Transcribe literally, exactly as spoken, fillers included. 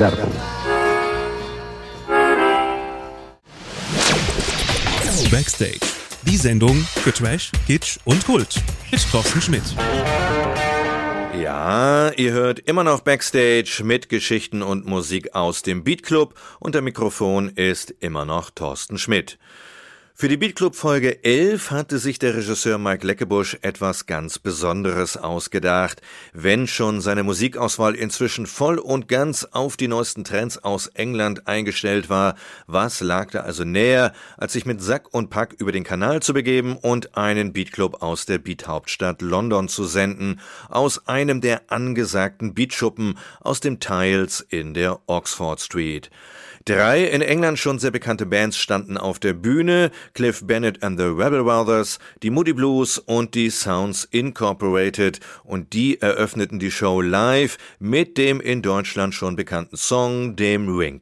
Werbung. Backstage. Die Sendung für Trash, Kitsch und Kult. Mit Thorsten Schmidt. Ja, ihr hört immer noch Backstage mit Geschichten und Musik aus dem Beat Club und der Mikrofon ist immer noch Thorsten Schmidt. Für die Beat Club Folge elf hatte sich der Regisseur Mike Leckebusch etwas ganz Besonderes ausgedacht. Wenn schon seine Musikauswahl inzwischen voll und ganz auf die neuesten Trends aus England eingestellt war, was lag da also näher, als sich mit Sack und Pack über den Kanal zu begeben und einen Beat Club aus der Beat-Hauptstadt London zu senden, aus einem der angesagten Beatschuppen aus dem Tiles in der Oxford Street. Drei in England schon sehr bekannte Bands standen auf der Bühne, Cliff Bennett and the Rebel Brothers, die Moody Blues und die Sounds Incorporated, und die eröffneten die Show live mit dem in Deutschland schon bekannten Song, dem Ring